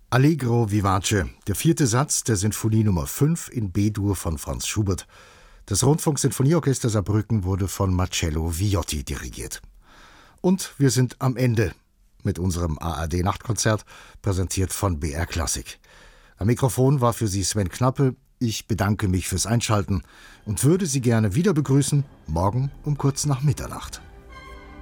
Allegro vivace, der 4. Satz der Sinfonie Nummer 5 in B-Dur von Franz Schubert. Das Rundfunksinfonieorchester Saarbrücken wurde von Marcello Viotti dirigiert. Und wir sind am Ende mit unserem ARD-Nachtkonzert, präsentiert von BR Klassik. Am Mikrofon war für Sie Sven Knappe. Ich bedanke mich fürs Einschalten und würde Sie gerne wieder begrüßen, morgen um kurz nach Mitternacht.